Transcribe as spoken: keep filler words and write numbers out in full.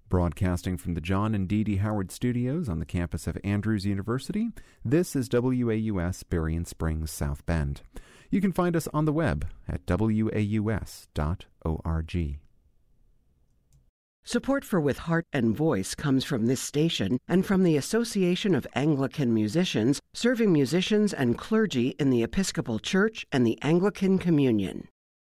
Broadcasting from the John and Dee Dee Howard Studios on the campus of Andrews University, this is W A U S Berrien Springs, South Bend. You can find us on the web at w a u s dot org. Support for With Heart and Voice comes from this station and from the Association of Anglican Musicians, serving musicians and clergy in the Episcopal Church and the Anglican Communion.